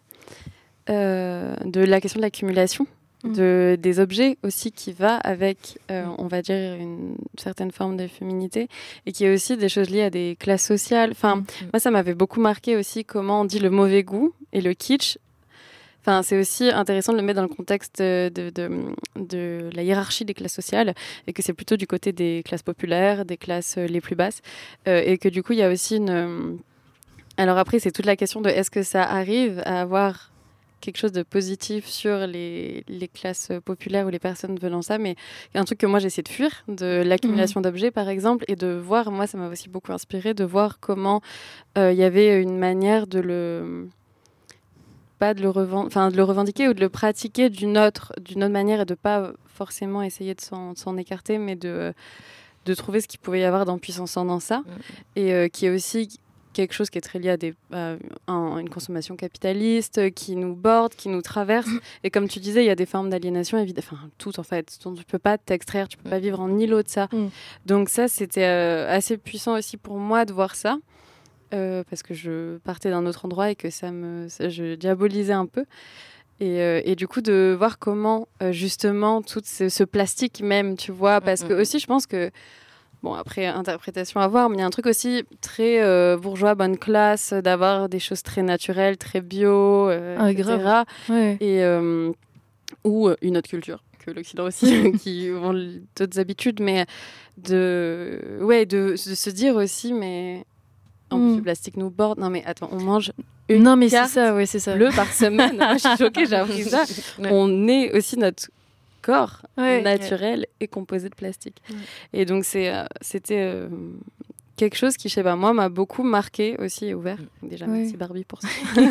euh, de la question de l'accumulation, Mm. de, des objets aussi qui va avec, euh, on va dire, une certaine forme de féminité, et qui est aussi des choses liées à des classes sociales. Enfin, Mm. moi, ça m'avait beaucoup marqué aussi comment on dit le mauvais goût et le kitsch. Enfin, c'est aussi intéressant de le mettre dans le contexte de, de, de, de la hiérarchie des classes sociales et que c'est plutôt du côté des classes populaires, des classes euh, les plus basses. Euh, et que du coup, il y a aussi une... euh, Alors après, c'est toute la question de est-ce que ça arrive à avoir quelque chose de positif sur les, les classes populaires ou les personnes venant ça, mais il y a un truc que moi j'essaie de fuir, de l'accumulation d'objets par exemple, et de voir, moi ça m'a aussi beaucoup inspiré, de voir comment euh, il y avait une manière de le... pas de le, reven- enfin, de le revendiquer ou de le pratiquer d'une autre, d'une autre manière et de pas forcément essayer de s'en, de s'en écarter, mais de, de trouver ce qu'il pouvait y avoir d'impuissant dans ça. Mm. Et euh, qui est aussi quelque chose qui est très lié à des, à un- une consommation capitaliste euh, qui nous borde, qui nous traverse. Et comme tu disais, il y a des formes d'aliénation, évidemment, enfin tout en fait, dont tu peux pas t'extraire, tu peux pas vivre en îlot de ça. Mm. Donc ça, c'était euh, assez puissant aussi pour moi de voir ça. Euh, parce que je partais d'un autre endroit et que ça me, ça- je diabolisais un peu. Et, euh, et du coup, de voir comment, euh, justement, tout ce, ce plastique même, tu vois, parce Mm, que mm, aussi, je pense que, bon, après, interprétation à voir, mais il y a un truc aussi très euh, bourgeois, bonne classe, d'avoir des choses très naturelles, très bio, euh, Ah, et cetera. grave. Ouais. Et, euh, ou euh, une autre culture que l'Occident aussi, qui ont d'autres habitudes, mais de, ouais, de, de se dire aussi, mais... En plus, Mm. le plastique nous borde. Non, mais attends, on mange une Non, mais c'est carte ça, ouais, c'est ça. bleue par semaine. Moi, je suis choquée, j'ai appris ça. Ouais. On est aussi notre corps Ouais. naturel et composé de plastique. Ouais. Et donc, c'est, euh, c'était euh, quelque chose qui, je sais pas, moi, m'a beaucoup marqué aussi et ouvert. Déjà, Ouais. merci Barbie pour ça.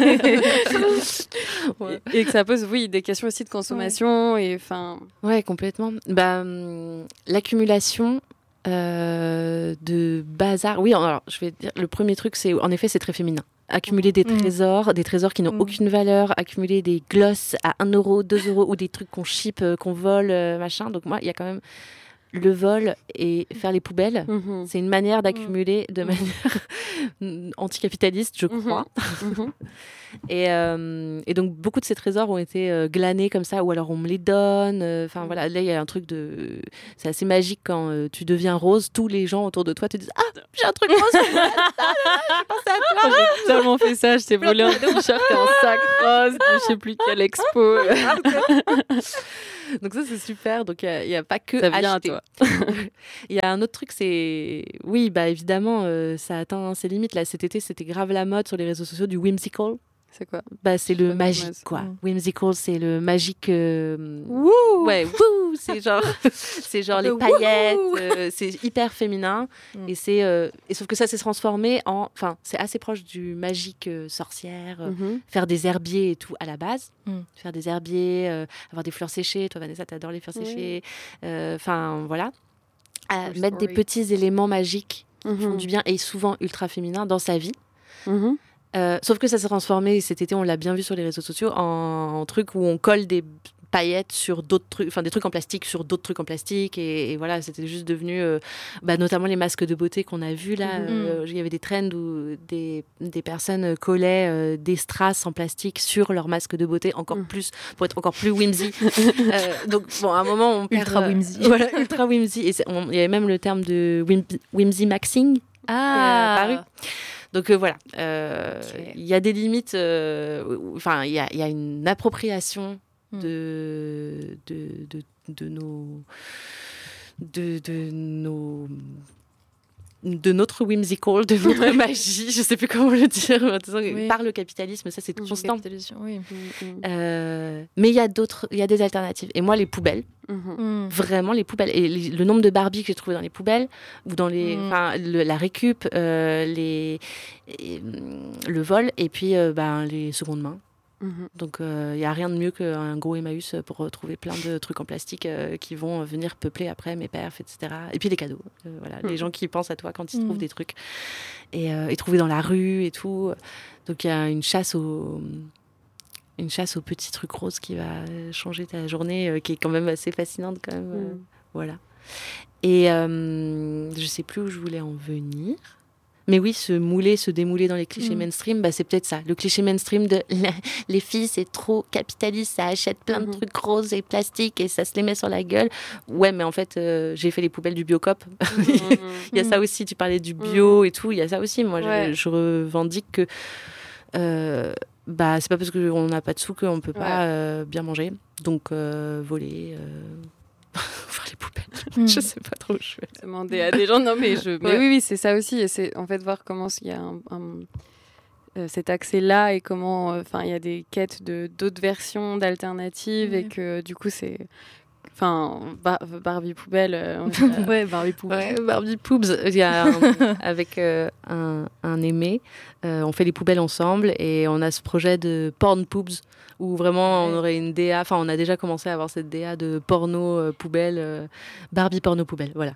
Ouais. et, et que ça pose, oui, des questions aussi de consommation. Et enfin, Ouais, complètement. Bah, hum, l'accumulation euh, de bazar. Oui, alors, je vais dire, le premier truc, c'est en effet, c'est très féminin. Accumuler des Mm. trésors, des trésors qui n'ont Mm. aucune valeur, accumuler des glosses à un euro, deux euros, ou des trucs qu'on ship, euh, qu'on vole, euh, machin. Donc, moi, il y a quand même le vol et faire les poubelles. mhm, C'est une manière d'accumuler de manière anticapitaliste, je Mhm. crois. mhm. Et, euh, et donc, beaucoup de ces trésors ont été euh, glanés comme ça, ou alors on me les donne. Enfin, voilà, là, il y a un truc de... C'est assez magique quand euh, tu deviens rose. Tous les gens autour de toi te disent « Ah, j'ai un truc rose !» Moi, j'ai tellement fait ça. Je t'ai volé un t-shirt et un sac rose de je sais plus quelle expo. Donc ça, c'est super. Donc il n'y a, a pas que ça vient acheter. à toi. Il y a un autre truc, c'est... Oui, bah évidemment, euh, ça atteint ses limites. Là, cet été, c'était grave la mode sur les réseaux sociaux du whimsical. C'est quoi? Bah, c'est le magique, quoi. Mmh. Whimsical, c'est le magique... Euh... Wouh! Ouais, wouh! C'est genre, c'est genre les paillettes. Euh, c'est hyper féminin. Mm. Et, c'est, euh... et sauf que ça s'est transformé en... Enfin, c'est assez proche du magique euh, sorcière. Mm-hmm. Faire des herbiers et tout à la base. Mm. Faire des herbiers, euh, avoir des fleurs séchées. Toi, Vanessa, t'adores les fleurs mm. séchées. Enfin, euh, voilà. À mettre story. Des petits éléments magiques mm-hmm. qui font du bien et souvent ultra féminins dans sa vie. Mm-hmm. Euh, sauf que ça s'est transformé cet été, on l'a bien vu sur les réseaux sociaux, en, en truc où on colle des paillettes sur d'autres trucs, enfin des trucs en plastique sur d'autres trucs en plastique, et, et voilà, c'était juste devenu, euh, bah, notamment les masques de beauté qu'on a vus là. Il mm-hmm. euh, y avait des trends où des, des personnes collaient euh, des strass en plastique sur leurs masques de beauté, encore mm. plus, pour être encore plus whimsy. euh, donc bon, à un moment, on perd, ultra whimsy. Euh, voilà, ultra whimsy. Et il y avait même le terme de whim, whimsy maxing ah. qui est apparu. Donc euh, voilà, il euh, okay. y a des limites, enfin euh, il y, y a une appropriation mm. de, de, de, de nos... De, de nos... de notre whimsical, de notre magie, je sais plus comment le dire, oui. par le capitalisme, ça c'est constant. Oui. Euh, mais il y a d'autres, il y a des alternatives. Et moi, les poubelles, mm-hmm. vraiment les poubelles, et les, le nombre de Barbie que j'ai trouvé dans les poubelles ou dans les, enfin mm. la récup, euh, les, et, le vol, et puis euh, ben, les secondes mains. Mmh. Donc il euh, n'y a rien de mieux qu'un gros Emmaüs pour retrouver plein de trucs en plastique euh, qui vont venir peupler après mes perfs, et cetera. Et puis les cadeaux, euh, voilà, mmh. les gens qui pensent à toi quand ils mmh. trouvent des trucs et, euh, et trouver dans la rue et tout. Donc il y a une chasse au une chasse aux petits trucs roses qui va changer ta journée, euh, qui est quand même assez fascinante quand même. Mmh. Euh, voilà. Et euh, je sais plus où je voulais en venir. Mais oui, se mouler, se démouler dans les clichés mmh. mainstream, bah, c'est peut-être ça. Le cliché mainstream de la, les filles, c'est trop capitaliste, ça achète plein mmh. de trucs roses et plastiques et ça se les met sur la gueule. Ouais, mais en fait, euh, j'ai fait les poubelles du Biocop. Mmh. Il y a mmh. ça aussi, tu parlais du bio mmh. et tout, il y a ça aussi. Moi, ouais. je, je revendique que euh, bah, c'est pas parce qu'on n'a pas de sous qu'on peut pas ouais. euh, bien manger. Donc, euh, voler... Euh... Enfin, les poubelles, mm. je sais pas trop où je vais. Demander à des gens, non mais je... Mais ouais. oui, oui, c'est ça aussi. Et c'est en fait voir comment il y a un, un, euh, cet accès-là et comment... Enfin, euh, il y a des quêtes de, d'autres versions, d'alternatives mm. et que du coup, c'est... Enfin, bar- Barbie poubelle. Euh, a... ouais, Barbie poubelle. Ouais, Barbie poubs. Il y a un, avec euh, un, un aimé, euh, on fait les poubelles ensemble et on a ce projet de porn poubs où vraiment ouais. on aurait une D A. Enfin, on a déjà commencé à avoir cette D A de porno euh, poubelle, euh, Barbie porno poubelle. Voilà.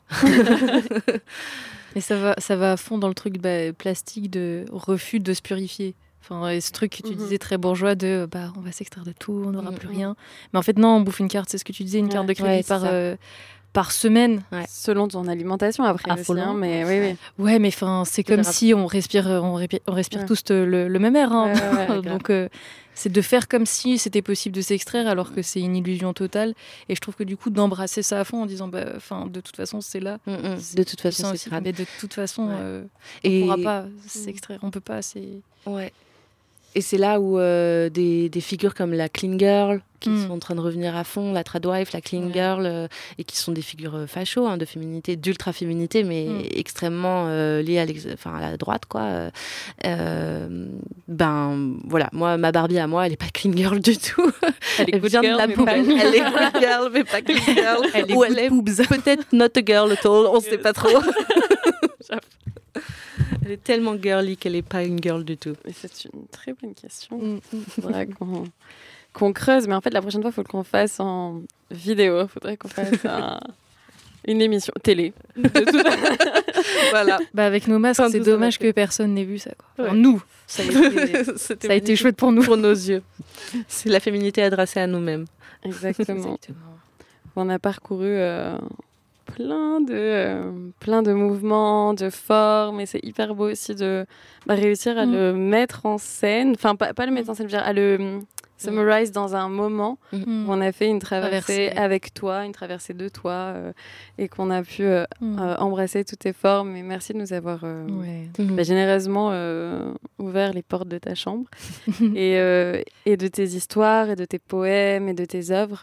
Et ça va, ça va à fond dans le truc bah, plastique de refus de se purifier. Enfin, ce truc que tu mm-hmm. disais très bourgeois de bah, on va s'extraire de tout, on n'aura mm-hmm. plus rien. Mais en fait, non, on bouffe une carte, c'est ce que tu disais, une ouais, carte de crédit ouais, par, euh, par semaine. Ouais. Selon ton alimentation, après. Aussi, hein, mais oui, oui. Ouais, mais c'est comme si on respire, on respire, on respire ouais. tous le, le même air. Hein. Ouais, ouais, ouais, donc, euh, c'est de faire comme si c'était possible de s'extraire, alors que c'est une illusion totale. Et je trouve que du coup, d'embrasser ça à fond en disant bah, de toute façon, c'est là. Mm-hmm. C'est de toute façon, c'est ça. Mais de toute façon, ouais. euh, on ne pourra pas s'extraire. On ne peut pas. C'est... Ouais. Et c'est là où euh, des, des figures comme la Clean Girl, qui mm. sont en train de revenir à fond, la Tradwife, la Clean ouais. Girl, euh, et qui sont des figures facho, hein, de féminité, d'ultra-féminité, mais mm. extrêmement euh, liées à, enfin, à la droite, quoi. Euh, ben, voilà, moi, ma Barbie à moi, elle n'est pas Clean Girl du tout. Elle, elle vient de la poubelle. Elle est Good Girl, mais pas Clean Girl. Elle est Ou elle est peut-être not a girl at all, on ne sait pas trop. Elle est tellement girly qu'elle n'est pas une girl du tout. Et c'est une très bonne question. Il mm. faudra qu'on, qu'on creuse. Mais en fait, la prochaine fois, il faut qu'on fasse en vidéo. Il faudrait qu'on fasse un, une émission télé. Voilà. Bah, avec nos masques, enfin, c'est dommage que personne n'ait vu ça. Quoi. Enfin, ouais. Nous, ça a été, ça a été chouette pour nous. Pour nos yeux. C'est la féminité adressée à nous-mêmes. Exactement. Exactement. On a parcouru... Euh, plein de, euh, plein de mouvements, de formes, et c'est hyper beau aussi de bah, réussir à mmh. le mettre en scène, enfin pas, pas le mettre en scène, je veux dire, à le mmh. summarize dans un moment mmh. où on a fait une traversée Traversée. avec toi, une traversée de toi, euh, et qu'on a pu euh, mmh. euh, embrasser toutes tes formes, et merci de nous avoir euh, ouais. bah, généreusement euh, ouvert les portes de ta chambre, et, euh, et de tes histoires, et de tes poèmes, et de tes œuvres.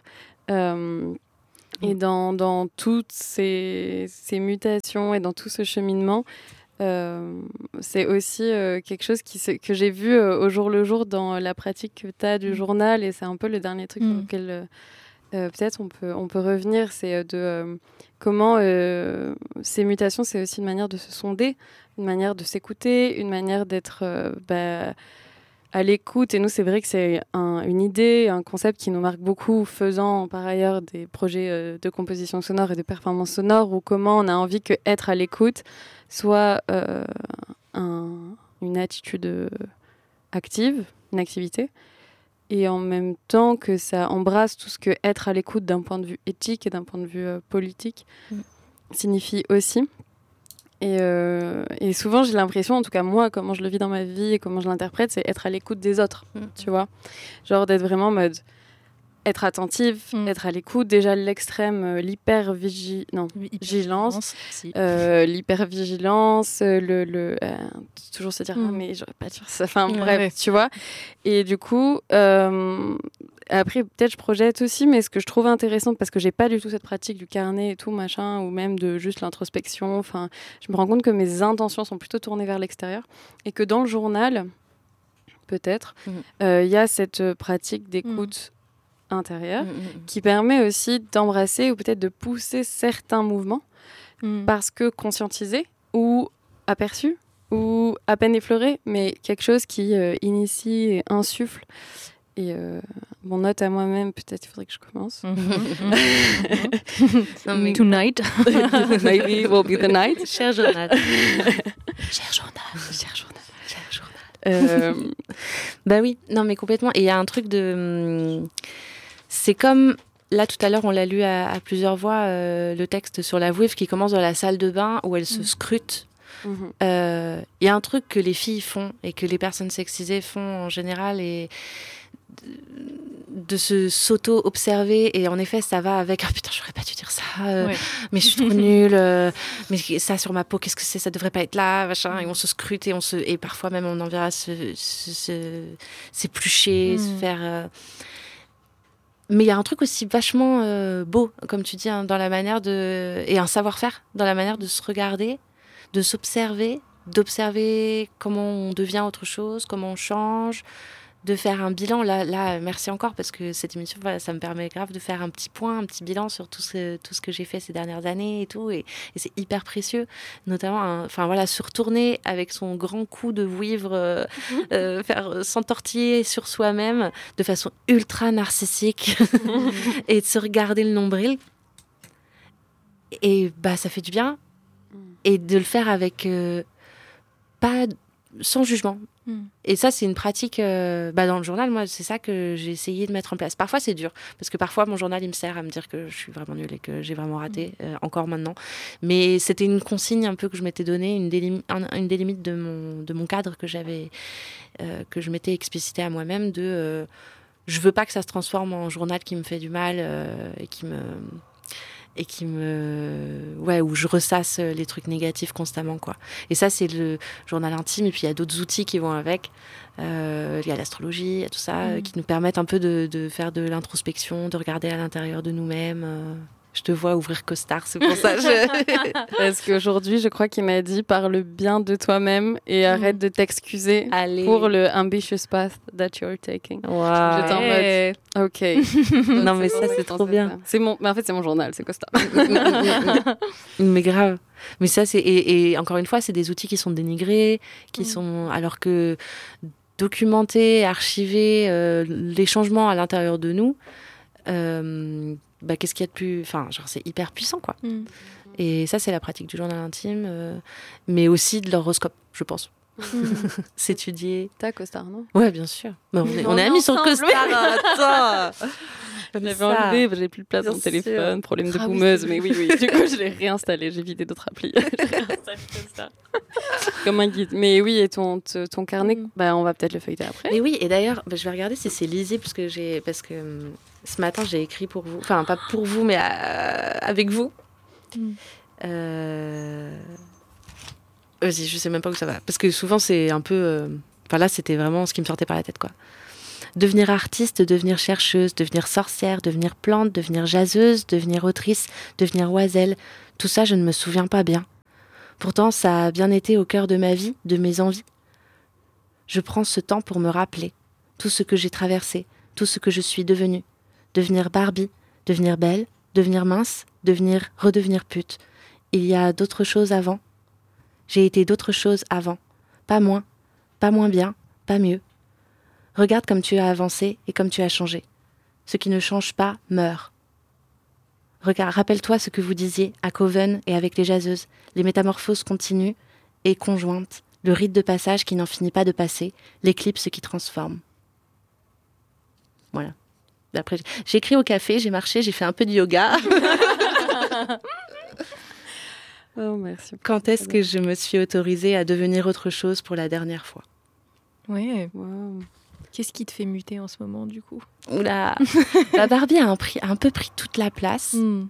Euh, et dans, dans toutes ces, ces mutations et dans tout ce cheminement, euh, c'est aussi euh, quelque chose qui, que j'ai vu euh, au jour le jour dans la pratique que tu as du journal. Et c'est un peu le dernier truc mmh. auquel euh, euh, peut-être on peut, on peut revenir. C'est de euh, comment euh, ces mutations, c'est aussi une manière de se sonder, une manière de s'écouter, une manière d'être... Euh, bah, à l'écoute. Et nous, c'est vrai que c'est un, une idée, un concept qui nous marque beaucoup, faisant par ailleurs des projets euh, de composition sonore et de performance sonore, où comment on a envie que être à l'écoute soit euh, un, une attitude euh, active, une activité, et en même temps que ça embrasse tout ce que être à l'écoute d'un point de vue éthique et d'un point de vue euh, politique mmh. signifie aussi. Et, euh, et souvent, j'ai l'impression, en tout cas moi, comment je le vis dans ma vie et comment je l'interprète, c'est être à l'écoute des autres, mmh. tu vois. Genre d'être vraiment en mode être attentive, mmh. être à l'écoute. Déjà, l'extrême, euh, l'hyper-vigilance, non, vigilance, si. euh, l'hyper-vigilance, le, le, euh, toujours se dire, mmh. ah, mais j'aurais pas dû dire ça. Enfin, ouais, bref, ouais. tu vois. Et du coup... Euh, Après, peut-être je projette aussi, mais ce que je trouve intéressant, parce que j'ai pas du tout cette pratique du carnet et tout, machin, ou même de juste l'introspection, enfin, je me rends compte que mes intentions sont plutôt tournées vers l'extérieur, et que dans le journal, peut-être, il mmh. euh, y a cette pratique d'écoute mmh. intérieure, mmh. qui permet aussi d'embrasser, ou peut-être de pousser certains mouvements, mmh. parce que conscientisés, ou aperçus, ou à peine effleurés, mais quelque chose qui euh, initie et insuffle. Et euh, mon note à moi-même, peut-être il faudrait que je commence. non, mais... Tonight. Maybe will be the night. Cher journal. Cher journal. Cher journal. Cher journal. Euh... bah oui, non mais complètement. Et il y a un truc de... C'est comme... Là, tout à l'heure, on l'a lu à, à plusieurs voix, euh, le texte sur la vouivre qui commence dans la salle de bain où elle se mmh. scrute. Il mmh. euh, y a un truc que les filles font et que les personnes sexisées font en général et... de se s'auto-observer et en effet ça va avec oh putain j'aurais pas dû dire ça euh, ouais. mais je suis trop nulle euh, mais ça sur ma peau qu'est-ce que c'est, ça devrait pas être là machin, et on se scrute et on se et parfois même on en verra se, se, se s'éplucher, mmh. se faire euh... mais il y a un truc aussi vachement euh, beau comme tu dis hein, dans la manière de et un savoir-faire dans la manière de se regarder, de s'observer, d'observer comment on devient autre chose, comment on change, de faire un bilan. Là, là, merci encore parce que cette émission, voilà, ça me permet grave de faire un petit point, un petit bilan sur tout ce, tout ce que j'ai fait ces dernières années et tout. Et, et c'est hyper précieux, notamment, enfin voilà, se retourner avec son grand coup de vouivre, euh, euh, faire s'entortiller sur soi-même de façon ultra narcissique et de se regarder le nombril. Et bah, ça fait du bien. Et de le faire avec euh, pas sans jugement. Mm. Et ça, c'est une pratique euh, bah dans le journal, moi, c'est ça que j'ai essayé de mettre en place. Parfois, c'est dur, parce que parfois, mon journal, il me sert à me dire que je suis vraiment nulle et que j'ai vraiment raté, mm. euh, encore maintenant. Mais c'était une consigne un peu que je m'étais donnée, une des, lim- un, une des limites de mon, de mon cadre que, j'avais, euh, que je m'étais explicité à moi-même, de euh, je veux pas que ça se transforme en journal qui me fait du mal euh, et qui me... et qui me ouais où je ressasse les trucs négatifs constamment quoi. Et ça c'est le journal intime, et puis il y a d'autres outils qui vont avec, euh, il y a l'astrologie, il y a tout ça mmh. euh, qui nous permettent un peu de, de faire de l'introspection, de regarder à l'intérieur de nous-mêmes. euh. Je te vois ouvrir Costard, c'est pour ça. Je... Parce qu'aujourd'hui, je crois qu'il m'a dit parle bien de toi-même et mmh. arrête de t'excuser Allez. Pour le ambitious path that you're taking. Wow. J'étais en mode, ok. Non mais ça c'est trop bien. Ça. C'est mon, mais en fait c'est mon journal, c'est Costard. Mais grave. Mais ça c'est et, et encore une fois, c'est des outils qui sont dénigrés, qui mmh. sont alors que documenter, archiver euh, les changements à l'intérieur de nous. Euh, bah, qu'est-ce qu'il y a de plus... Enfin, genre, c'est hyper puissant, quoi. Mm. Et ça, c'est la pratique du journal intime, euh, mais aussi de l'horoscope, je pense. Mm. S'étudier. T'as Costard, non ? Ouais, bien sûr. Mais on est, on est amis sur Costard. Attends. Je l'avais enlevé, j'ai plus de place dans le téléphone, problème de boumeuse, mais oui, oui. Du coup, je l'ai réinstallé, j'ai vidé d'autres applis. J'ai réinstallé Costard. Comme un guide. Mais oui, et ton, t- ton carnet, mm. bah, on va peut-être le feuilleter après. Mais oui, et d'ailleurs, bah, je vais regarder si c'est lisible, parce que, j'ai, parce que euh, ce matin, j'ai écrit pour vous. Enfin, pas pour vous, mais euh, avec vous. Mm. Euh... Vas-y, je sais même pas où ça va. Parce que souvent, c'est un peu... Enfin, euh... là, c'était vraiment ce qui me sortait par la tête, quoi. Devenir artiste, devenir chercheuse, devenir sorcière, devenir plante, devenir jaseuse, devenir autrice, devenir oiselle, tout ça, je ne me souviens pas bien. Pourtant, ça a bien été au cœur de ma vie, de mes envies. Je prends ce temps pour me rappeler tout ce que j'ai traversé, tout ce que je suis devenue. Devenir Barbie, devenir belle, devenir mince, devenir, redevenir pute. Il y a d'autres choses avant. J'ai été d'autres choses avant. Pas moins, pas moins bien, pas mieux. Regarde comme tu as avancé et comme tu as changé. Ce qui ne change pas meurt. Regarde, rappelle-toi ce que vous disiez à Coven et avec les jaseuses. Les métamorphoses continuent et conjointes. Le rite de passage qui n'en finit pas de passer. L'éclipse qui transforme. Voilà. Après, j'ai écrit au café, j'ai marché, j'ai fait un peu de yoga. Oh, merci. Quand est-ce que je me suis autorisée à devenir autre chose pour la dernière fois? Ouais. Wow. Qu'est-ce qui te fait muter en ce moment, du coup? Oula. La Barbie a un, prix, a un peu pris toute la place. Mm.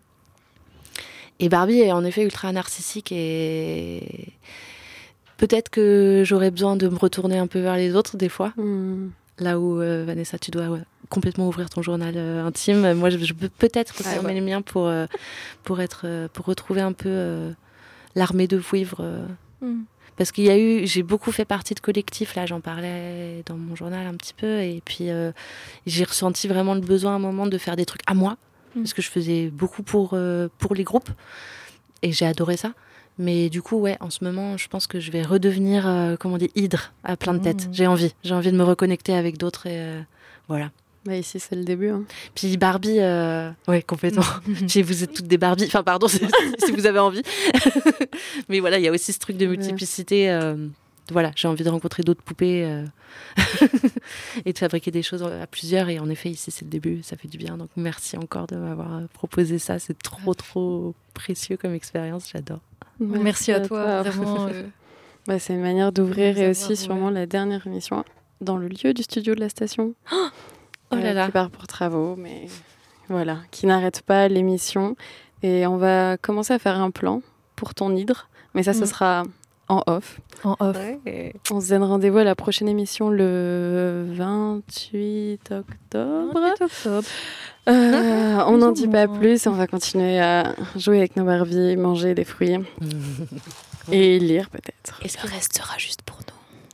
Et Barbie est en effet ultra narcissique et peut-être que j'aurais besoin de me retourner un peu vers les autres des fois. Mm. Là où, euh, Vanessa, tu dois ouais, complètement ouvrir ton journal euh, intime. Moi, je, je peux peut-être Ah, fermer ouais. les miens pour, euh, pour, être, euh, pour retrouver un peu euh, l'armée de vouivre. Euh, Mm. Parce qu'il y a eu, j'ai beaucoup fait partie de collectifs, là, j'en parlais dans mon journal un petit peu. Et puis, euh, j'ai ressenti vraiment le besoin à un moment de faire des trucs à moi. Mm. Parce que je faisais beaucoup pour, euh, pour les groupes. Et j'ai adoré ça. Mais du coup, ouais, en ce moment, je pense que je vais redevenir, euh, comment on dit, hydre à plein de têtes. Mmh. J'ai envie. J'ai envie de me reconnecter avec d'autres et euh, voilà. Bah, ici, c'est le début. Hein. Puis Barbie, euh... ouais, complètement. Chez vous êtes toutes des Barbies. Enfin, pardon, si si vous avez envie. Mais voilà, il y a aussi ce truc de multiplicité. Euh... Voilà, j'ai envie de rencontrer d'autres poupées euh... et de fabriquer des choses à plusieurs. Et en effet, ici, c'est le début. Ça fait du bien. Donc, merci encore de m'avoir proposé ça. C'est trop, trop précieux comme expérience. J'adore. Merci, Merci à, à toi. toi. Vraiment, euh... bah, c'est une manière d'ouvrir et aussi avoir, sûrement ouais. la dernière émission dans le lieu du studio de la station. Oh Oh là là. Qui part pour travaux, mais voilà, qui n'arrête pas l'émission. Et on va commencer à faire un plan pour ton hydre, mais ça, mmh. ce sera en off. En off. Ouais. On se donne rendez-vous à la prochaine émission le vingt-huit octobre. vingt-huit octobre. Euh, on n'en dit pas plus. On va continuer à jouer avec nos Barbies, manger des fruits et lire peut-être. Et ce restera juste pour nous.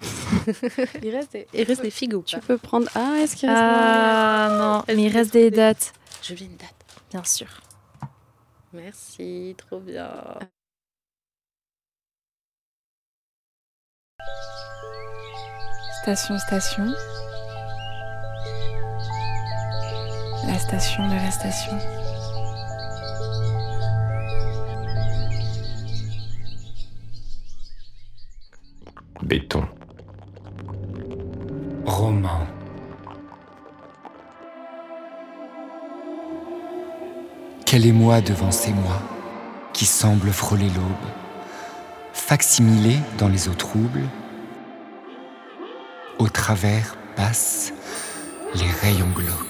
il reste des, il reste des figos. Tu peux prendre. Ah, est-ce qu'il reste Ah des... non, mais il reste des dates. Je veux une date. Bien sûr. Merci, trop bien. Station, station. La station de la station. Béton. Roman. Quel émoi devant ces mois qui semblent frôler l'aube, facsimilés dans les eaux troubles, au travers passent les rayons glauques.